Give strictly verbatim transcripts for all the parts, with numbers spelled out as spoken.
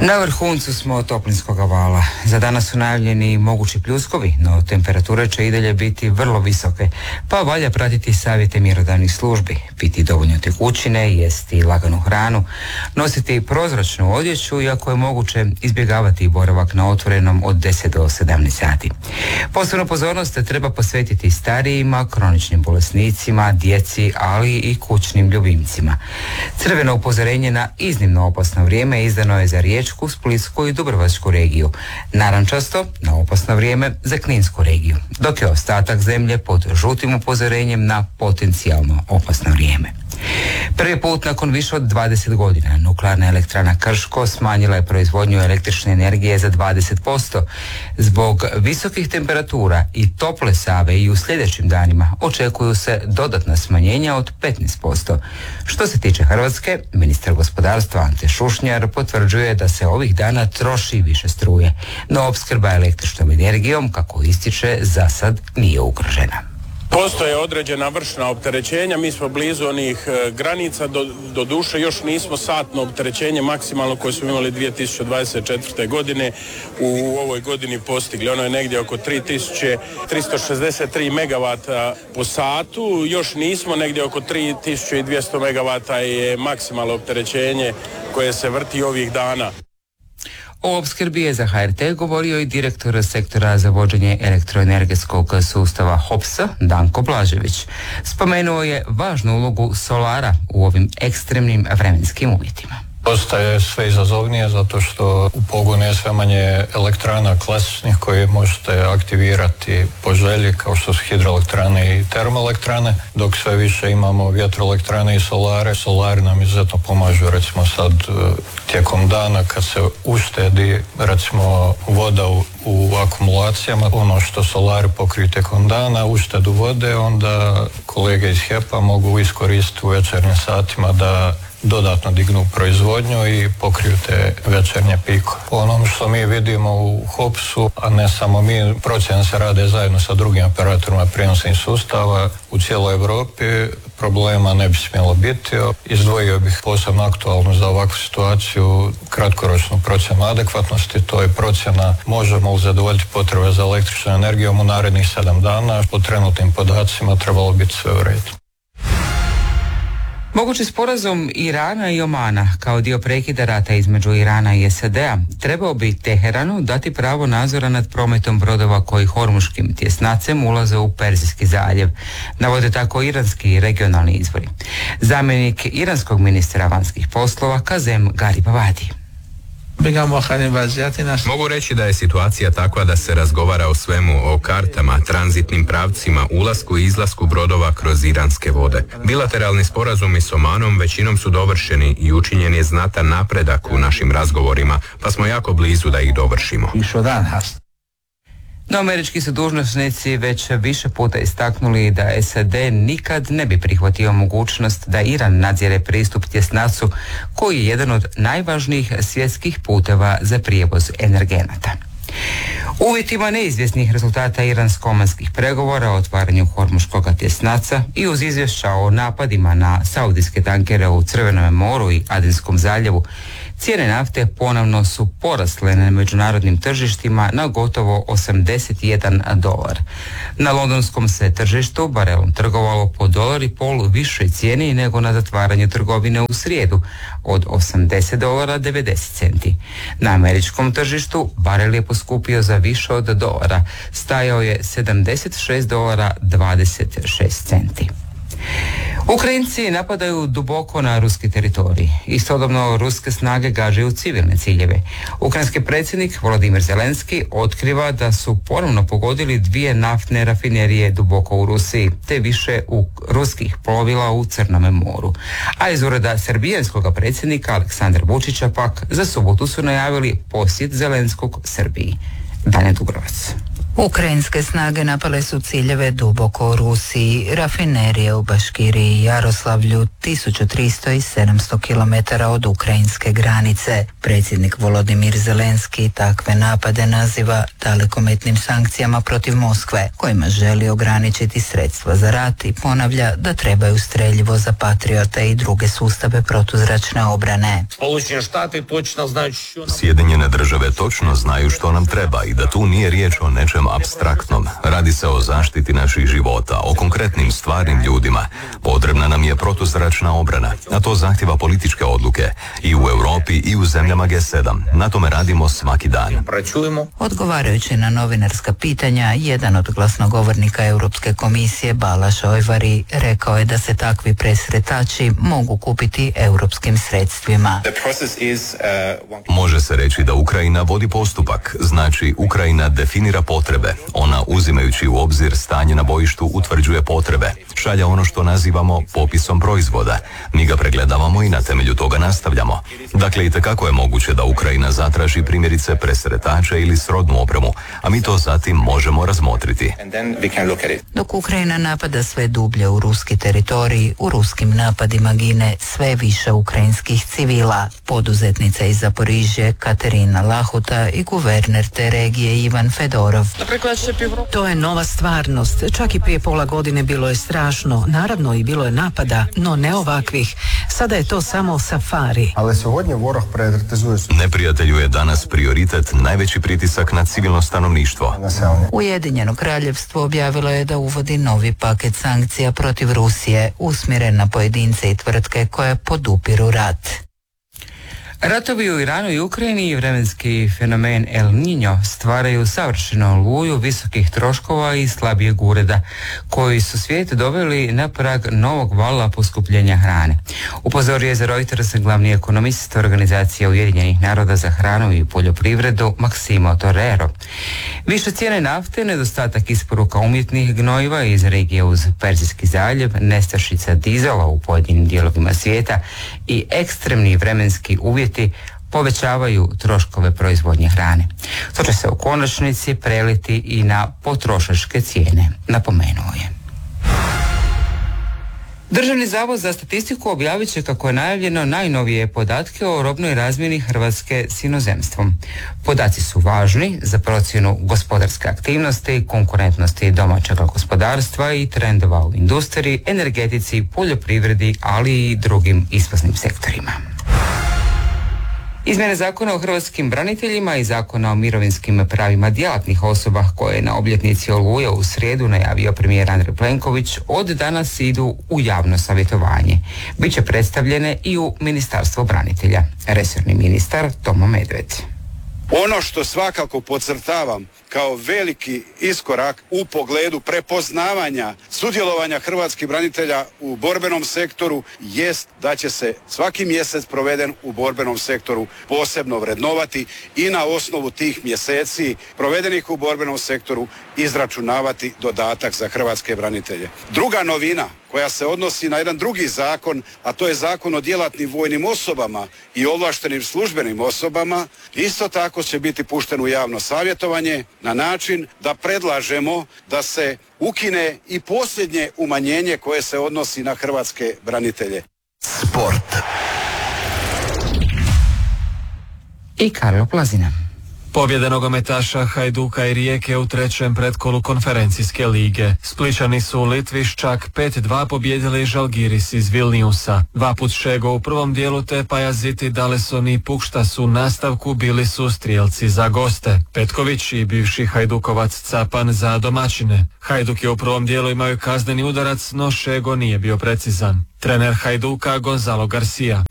Na vrhuncu smo toplinskog vala. Za danas su najavljeni mogući pljuskovi, no temperature će i dalje biti vrlo visoke, pa valja pratiti savjete mjerodavnih službi, piti dovoljno tekućine, jesti laganu hranu, nositi prozračnu odjeću i ako je moguće izbjegavati boravak na otvorenom od deset do sedamnaest sati. Posebnu pozornost treba posvetiti starijima, kroničnim bolesnicima, djeci, ali i kućnim ljubimcima. Crveno upozorenje na iznimno opasno vrijeme izdano je za Riječku, Splitsku i Dubrovačku regiju, narančasto na opasno vrijeme za Kninsku regiju, dok je ostatak zemlje pod žutim upozorenjem na potencijalno opasno vrijeme. Prvi put nakon više od dvadeset godina nuklearna elektrana Krško smanjila je proizvodnju električne energije za dvadeset posto. Zbog visokih temperatura i tople Save i u sljedećim danima očekuju se dodatna smanjenja od petnaest posto. Što se tiče Hrvatske, ministar gospodarstva Ante Šušnjar potvrđuje da se ovih dana troši više struje, no opskrba električnom energijom, kako ističe, za sad nije ugrožena. Postoje određena vršna opterećenja, mi smo blizu onih e, granica, do, do duše još nismo satno opterećenje maksimalno koje smo imali dvije tisuće dvadeset četvrte. godine u ovoj godini postigli. Ono je negdje oko tri tisuće tristo šezdeset tri megavata po satu, još nismo, negdje oko tri tisuće dvjesto megavata je maksimalno opterećenje koje se vrti ovih dana. O opskrbi je za H R T govorio i direktor sektora za vođenje elektroenergetskog sustava HOPS-a Danko Blažević. Spomenuo je važnu ulogu solara u ovim ekstremnim vremenskim uvjetima. Postaje sve izazovnije zato što u pogonu je sve manje elektrana klasičnih koje možete aktivirati po želji, kao što su hidroelektrane i termoelektrane, dok sve više imamo vjetroelektrane i solare. Solari nam izuzetno pomažu, recimo sad tijekom dana kad se uštedi recimo voda u, u akumulacijama, ono što solari pokriju tijekom dana, uštedu vode, onda kolege iz H E P-a mogu iskoristiti u večernjim satima da dodatno dignu proizvodnju i pokriju te večernje piko. Po onom što mi vidimo u HOPS-u, a ne samo mi, procjene se rade zajedno sa drugim operatorima prijenosnih sustava u cijeloj Europi, problema ne bi smjelo biti. Izdvojio bih posebno aktualnu za ovakvu situaciju kratkoročnu procjenu adekvatnosti, to je procjena možemo li zadovoljiti potrebe za električnom energijom u narednih sedam dana. Po trenutnim podacima trebalo biti sve u redu. Mogući sporazum Irana i Omana kao dio prekida rata između Irana i S A D-a trebao bi Teheranu dati pravo nadzora nad prometom brodova koji hormuškim tjesnacem ulaze u Perzijski zaljev, navode tako iranski regionalni izvori. Zamjenik iranskog ministra vanjskih poslova Kazem Garibavadi. Mogu reći da je situacija takva da se razgovara o svemu, o kartama, tranzitnim pravcima, ulasku i izlasku brodova kroz iranske vode. Bilateralni sporazumi s Omanom većinom su dovršeni i učinjen je znatan napredak u našim razgovorima, pa smo jako blizu da ih dovršimo. No, američki su dužnosnici već više puta istaknuli da S A D nikad ne bi prihvatio mogućnost da Iran nadzire pristup tjesnacu koji je jedan od najvažnijih svjetskih puteva za prijevoz energenata. U uvjetima neizvjesnih rezultata iransko-omanskih pregovora o otvaranju hormuškog tjesnaca i uz izvješća o napadima na saudijske tankere u Crvenom moru i Adenskom zaljevu, cijene nafte ponovno su porasle na međunarodnim tržištima na gotovo osamdeset jedan dolar. Na londonskom se tržištu barelom trgovalo po dolar i pol višoj cijeni nego na zatvaranju trgovine u srijedu od osamdeset dolara devedeset centi. Na američkom tržištu barel je poskupio za više od dolara, stajao je sedamdeset šest dolara dvadeset šest centi. Ukrajinci napadaju duboko na ruski teritorij. Istodobno ruske snage gađaju civilne ciljeve. Ukrajinski predsjednik Volodimir Zelenski otkriva da su ponovno pogodili dvije naftne rafinerije duboko u Rusiji, te više u ruskih plovila u Crnome moru. A iz ureda srbijanskog predsjednika Aleksandra Vučića pak za subotu su najavili posjet Zelenskog Srbiji. Dane Dugrovac. Ukrajinske snage napale su ciljeve duboko u Rusiji, rafinerije u Baškiriji i Jaroslavlju, tisuću tristo i sedamsto kilometara od ukrajinske granice. Predsjednik Volodimir Zelenski takve napade naziva dalekometnim sankcijama protiv Moskve, kojima želi ograničiti sredstva za rat i ponavlja da trebaju streljivo za patriote i druge sustave protuzračne obrane. Sjedinjene države točno znaju što nam treba i da tu nije riječ o nečem apstraktnom. Radi se o zaštiti naših života, o konkretnim stvarnim ljudima. Potrebna nam je protuzračna obrana, a to zahtjeva političke odluke i u Europi i u zemljama G sedam. Na tome radimo svaki dan. Odgovarajući na novinarska pitanja, jedan od glasnogovornika Europske komisije, Balaš Ojvari, rekao je da se takvi presretači mogu kupiti europskim sredstvima. Može se reći da Ukrajina vodi postupak, znači Ukrajina definira potrebe. Ona, uzimajući u obzir stanje na bojištu, utvrđuje potrebe. Šalja ono što nazivamo popisom proizvoda. Mi ga pregledavamo i na temelju toga nastavljamo. Dakle, itekako je moguće da Ukrajina zatraži primjerice presretače ili srodnu opremu, a mi to zatim možemo razmotriti. Dok Ukrajina napada sve dublje u ruski teritorij, u ruskim napadima gine sve više ukrajinskih civila. Poduzetnica iz Zaporižje Katerina Lahuta i guverner te regije Ivan Fedorov. To je nova stvarnost. Čak i prije pola godine bilo je strašno. Naravno i bilo je napada, no ne ovakvih. Sada je to samo safari. Neprijatelju je danas prioritet najveći pritisak na civilno stanovništvo. Ujedinjeno kraljevstvo objavilo je da uvodi novi paket sankcija protiv Rusije, usmjeren na pojedince i tvrtke koje podupiru rat. Ratovi u Iranu i Ukrajini i vremenski fenomen El Niño stvaraju savršenu oluju visokih troškova i slabijeg ureda, koji su svijet doveli na prag novog vala poskupljenja hrane. Upozorio je za Reuters glavni ekonomist Organizacije Ujedinjenih naroda za hranu i poljoprivredu Massimo Torero. Više cijene nafte, nedostatak isporuka umjetnih gnojiva iz regije uz Perzijski zaljev, nestašica dizela u pojedinim dijelovima svijeta i ekstremni vremenski uvjeti povećavaju troškove proizvodnje hrane. To će se u konačnici preliti i na potrošačke cijene, napomenuo je. Državni zavod za statistiku objavit će, kako je najavljeno, najnovije podatke o robnoj razmjeni Hrvatske s inozemstvom. Podaci su važni za procjenu gospodarske aktivnosti, konkurentnosti domaćeg gospodarstva i trendova u industriji, energetici, poljoprivredi, ali i drugim izvoznim sektorima. Izmjene zakona o hrvatskim braniteljima i zakona o mirovinskim pravima djelatnih osoba, koje je na obljetnici Oluje u srijedu najavio premijer Andrej Plenković, od danas idu u javno savjetovanje. Biće predstavljene i u Ministarstvo branitelja. Resorni ministar Tomo Medved. Ono što svakako podcrtavam kao veliki iskorak u pogledu prepoznavanja sudjelovanja hrvatskih branitelja u borbenom sektoru jest da će se svaki mjesec proveden u borbenom sektoru posebno vrednovati i na osnovu tih mjeseci provedenih u borbenom sektoru izračunavati dodatak za hrvatske branitelje. Druga novina koja se odnosi na jedan drugi zakon, a to je zakon o djelatnim vojnim osobama i ovlaštenim službenim osobama, isto tako će biti pušten u javno savjetovanje na način da predlažemo da se ukine i posljednje umanjenje koje se odnosi na hrvatske branitelje. Sport. I Karlo Plazina. Pobjede nogometaša Hajduka i Rijeke u trećem pretkolu konferencijske lige. Splićani su u Litvi s čak pet dva pobjedili Žalgiris iz Vilniusa. Dva put Šego u prvom dijelu te Pajaziti, Daleson i Pukšta su u nastavku bili su strijelci za goste. Petković i bivši Hajdukovac Capan za domaćine. Hajduk je u prvom dijelu imao kazneni udarac, no Šego nije bio precizan. Trener Hajduka Gonzalo Garcia.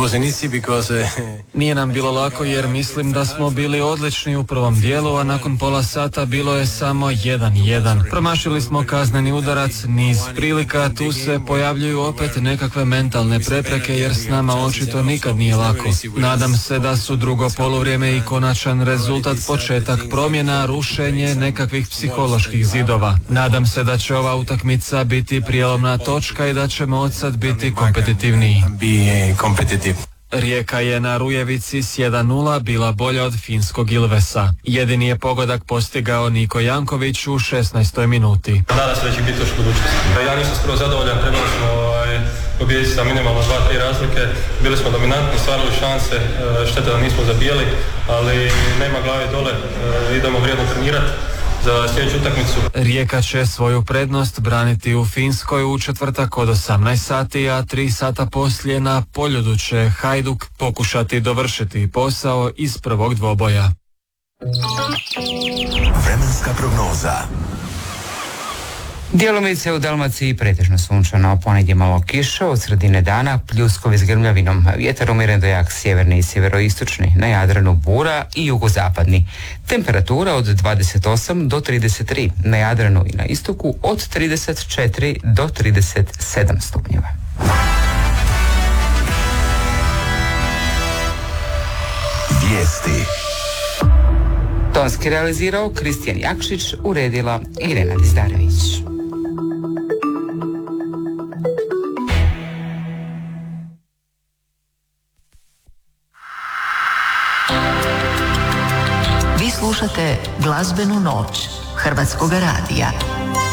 Nije nam bilo lako jer mislim da smo bili odlični u prvom dijelu, a nakon pola sata bilo je samo jedan jedan. Promašili smo kazneni udarac, niz prilika, tu se pojavljuju opet nekakve mentalne prepreke jer s nama očito nikad nije lako. Nadam se da su drugo poluvrijeme i konačan rezultat početak promjena, rušenje nekakvih psiholoških zidova. Nadam se da će ova utakmica biti prijelomna točka i da ćemo odsad biti kompetitivniji. Rijeka je na Rujevici s jedan nula bila bolja od finskog Ilvesa. Jedini je pogodak postigao Niko Janković u šesnaestoj minuti. Nadam se da će biti još budućnosti. Ja nisam skoro zadovoljan, trebali smo ovaj, pobijediti sa minimalno dva tri razlike. Bili smo dominantni, stvarali šanse, šteta da nismo zabijali, ali nema glave dole, idemo vrijedno trenirati za sljedeću utakmicu. Rijeka će svoju prednost braniti u Finskoj u četvrtak od osamnaest sati, a tri sata poslije na Poljudu će Hajduk pokušati dovršiti posao iz prvog dvoboja. Vremenska prognoza. Djelomice u Dalmaciji pretežno sunčano, ponegdje malo kiša, od sredine dana pljuskovi s grmljavinom, vjetar umjeren do jak sjeverni i sjeveroistočni, na Jadranu bura i jugozapadni. Temperatura od dvadeset osam do trideset tri, na Jadranu i na istoku od trideset četiri do trideset sedam stupnjeva. Vijesti. Tonski realizirao Kristijan Jakšić, uredila Irena Dizdarević. Vi slušate Glazbenu noć Hrvatskog radija.